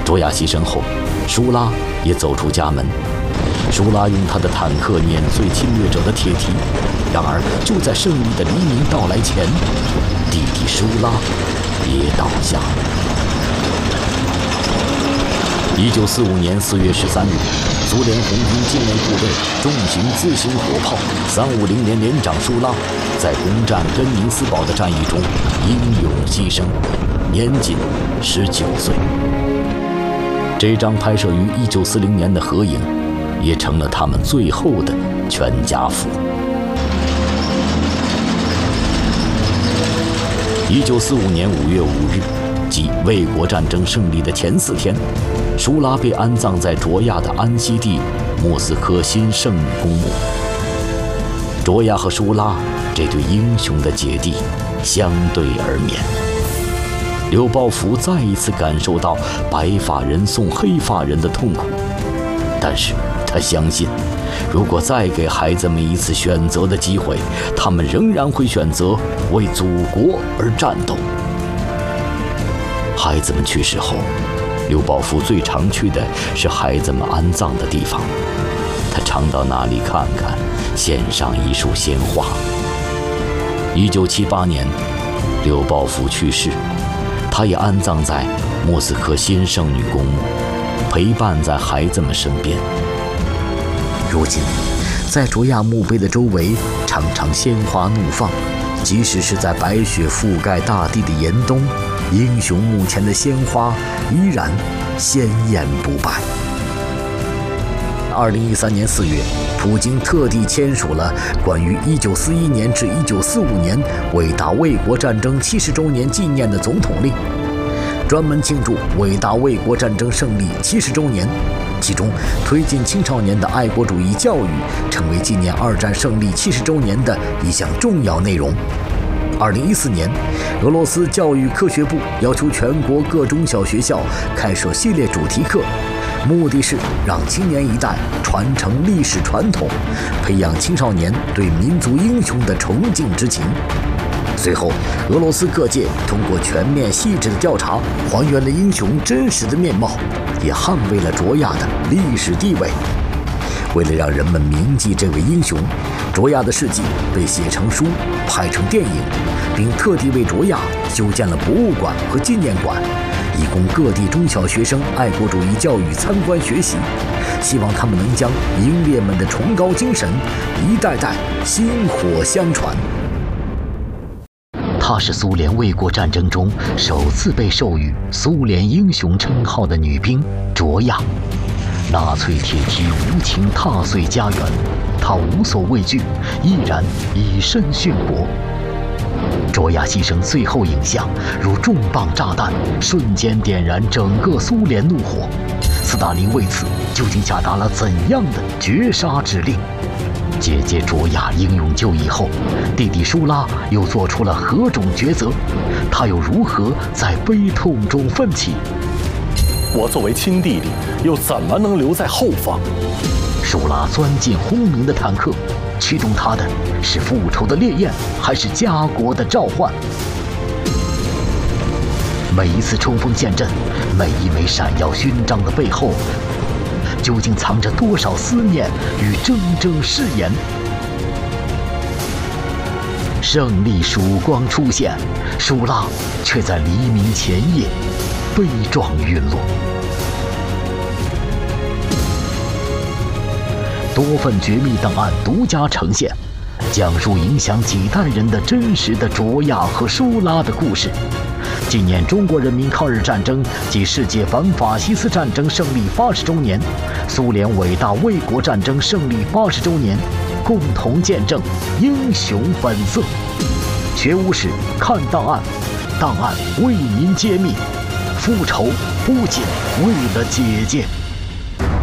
卓娅牺牲后，舒拉也走出家门。舒拉用他的坦克碾碎侵略者的铁蹄，然而就在胜利的黎明到来前，弟弟舒拉也倒下。1945年4月13日，苏联红军境内部队重型自行火炮350连连长舒拉在攻占根宁斯堡的战役中英勇牺牲，年仅19岁。这张拍摄于1940年的合影，也成了他们最后的全家福。1945年5月5日，即卫国战争胜利的前4天，舒拉被安葬在卓娅的安息地莫斯科新圣女公墓。卓娅和舒拉这对英雄的姐弟相对而眠。刘抱福再一次感受到白发人送黑发人的痛苦，但是他相信，如果再给孩子们一次选择的机会，他们仍然会选择为祖国而战斗。孩子们去世后，刘抱福最常去的是孩子们安葬的地方，他常到那里看看，献上一束鲜花。1978年，刘抱福去世，他也安葬在莫斯科新圣女公墓，陪伴在孩子们身边。如今，在卓娅墓碑的周围常常鲜花怒放，即使是在白雪覆盖大地的严冬，英雄墓前的鲜花依然鲜艳不败。2013年4月，普京特地签署了关于1941年至1945年伟大卫国战争70周年纪念的总统令，专门庆祝伟大卫国战争胜利70周年。其中，推进青少年的爱国主义教育成为纪念2战胜利70周年的一项重要内容。2014年，俄罗斯教育科学部要求全国各中小学校开设系列主题课，目的是让青年一代传承历史传统，培养青少年对民族英雄的崇敬之情。随后，俄罗斯各界通过全面细致的调查，还原了英雄真实的面貌，也捍卫了卓娅的历史地位。为了让人们铭记这位英雄，卓娅的事迹被写成书，拍成电影，并特地为卓娅修建了博物馆和纪念馆，以供各地中小学生爱国主义教育参观学习，希望他们能将英烈们的崇高精神一代代薪火相传。她是苏联卫国战争中首次被授予苏联英雄称号的女兵卓娅。纳粹铁蹄无情踏碎家园，她无所畏惧，毅然以身殉国。卓娅牺牲最后影像如重磅炸弹，瞬间点燃整个苏联怒火。斯大林为此究竟下达了怎样的绝杀指令？姐姐卓娅英勇就义后，弟弟舒拉又做出了何种抉择？他又如何在悲痛中奋起？ 我作为亲弟弟，又怎么能留在后方？ 舒拉钻进轰鸣的坦克，驱动他的是复仇的烈焰，还是家国的召唤？每一次冲锋陷阵，每一枚闪耀勋章的背后，究竟藏着多少思念与铮铮誓言？胜利曙光出现，舒拉却在黎明前夜悲壮陨落。多份绝密档案独家呈现，讲述影响几代人的真实的卓娅和舒拉的故事。纪念中国人民抗日战争及世界反法西斯战争胜利80周年，苏联伟大卫国战争胜利80周年，共同见证英雄本色。学无史，看档案，档案为您揭秘，复仇不仅为了姐姐。